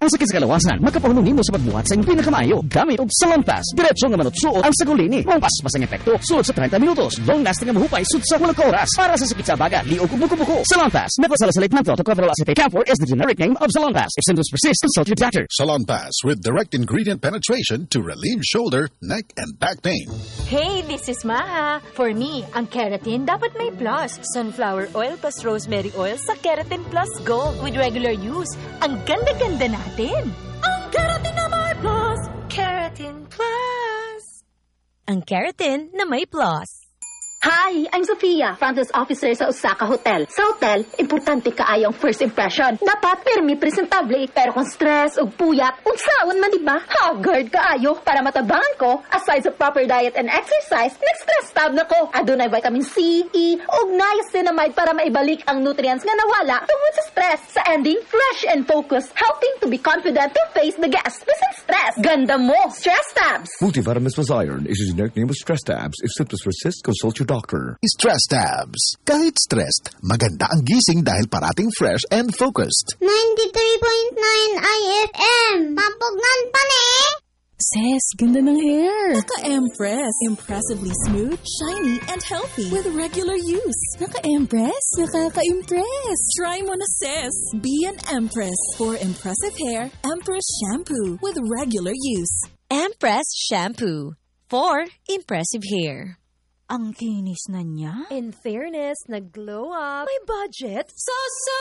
Ang sakit sa kalawasan, makapahulong nimo sa pagbuhat sa iyong pinakamayo. Gamit og Salonpas, diretso nga manutsuot ang sagulini. Mong paspasang epekto, sulod sa 30 minutos. Long-lasting nga mahupay, sud sa walang oras. Para sa sakit sa baga, liog ug buko-buko. Salonpas, methylsalicylate menthol tocopherol acetate. Camphor is the generic name of Salonpas. If symptoms persist, consult your doctor. Salonpas with direct ingredient penetration to relieve shoulder, neck, and back pain. Hey, this is Maha. For me, ang keratin dapat may plus. Sunflower oil plus rosemary oil sa Keratin Plus Gold with regular use. Ang ganda-ganda natin. Ang keratin na may plus. Keratin Plus. Ang keratin na may plus. Hi, I'm Sofia, front desk officer sa Osaka Hotel. Sa hotel, importante kaayong first impression. Dapat permi presentable, pero kung stress o puyat, unsaon man diba? Haggard kaayo. Para matabangan ko, aside sa proper diet and exercise, next-stress tab na ko. Adunay vitamin C, E, ug niacinamide para maibalik ang nutrients nga nawala tungod sa stress. Sa ending, fresh and focused, helping to be confident to face the gas without stress. Ganda mo! Stress tabs! Multivitamins plus iron is a generic name of stress tabs. If symptoms persist, consult your doctor. Stress tabs. Kahit stressed, maganda ang gising dahil parating fresh and focused. 93.9 IFM. Mapugnan pa ni. Sis, ganda ng hair. Naka-Empress. Impressively smooth, shiny, and healthy with regular use. Naka-Empress? Nakaka-impress. Try mo na, sis. Be an Empress. For impressive hair, Empress Shampoo with regular use. Empress Shampoo for impressive hair. Ang kinis na niya. In fairness, nag-glow up. May budget. So